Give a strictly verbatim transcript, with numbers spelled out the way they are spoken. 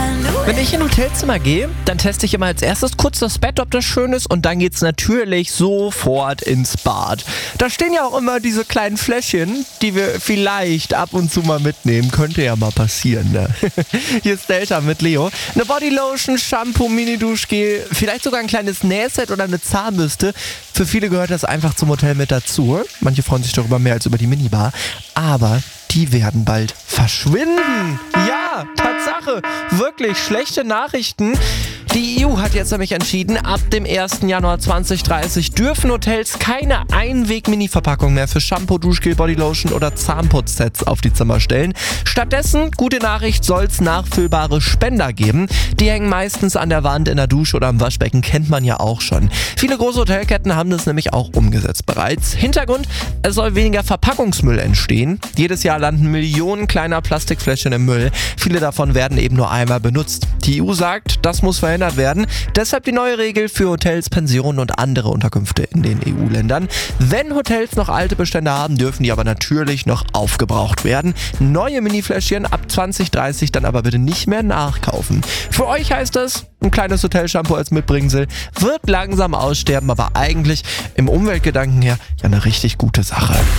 Wenn ich in ein Hotelzimmer gehe, dann teste ich immer als erstes kurz das Bett, ob das schön ist, und dann geht's natürlich sofort ins Bad. Da stehen ja auch immer diese kleinen Fläschchen, die wir vielleicht ab und zu mal mitnehmen. Könnte ja mal passieren, ne? Hier ist Delta mit Leo. Eine Bodylotion, Shampoo, Mini-Duschgel, vielleicht sogar ein kleines Nähset oder eine Zahnbürste. Für viele gehört das einfach zum Hotel mit dazu. Manche freuen sich darüber mehr als über die Minibar. Aber die werden bald verschwinden. Ja, Tatsache. Wirklich schlechte Nachrichten. Die E U hat jetzt nämlich entschieden, ab dem ersten Januar zwanzig dreißig dürfen Hotels keine Einweg-Mini-Verpackung mehr für Shampoo, Duschgel, Bodylotion oder Zahnputzsets auf die Zimmer stellen. Stattdessen, gute Nachricht, soll es nachfüllbare Spender geben. Die hängen meistens an der Wand, in der Dusche oder am Waschbecken, kennt man ja auch schon. Viele große Hotelketten haben das nämlich auch umgesetzt bereits. Hintergrund, es soll weniger Verpackungsmüll entstehen. Jedes Jahr landen Millionen kleiner Plastikfläschchen im Müll. Viele davon werden eben nur einmal benutzt. Die E U sagt, das muss verhindert werden. Deshalb die neue Regel für Hotels, Pensionen und andere Unterkünfte in den E U-Ländern. Wenn Hotels noch alte Bestände haben, dürfen die aber natürlich noch aufgebraucht werden. Neue Mini-Fläschchen ab zwanzig dreißig dann aber bitte nicht mehr nachkaufen. Für euch heißt das, ein kleines Hotelshampoo als Mitbringsel wird langsam aussterben, aber eigentlich im Umweltgedanken her ja eine richtig gute Sache.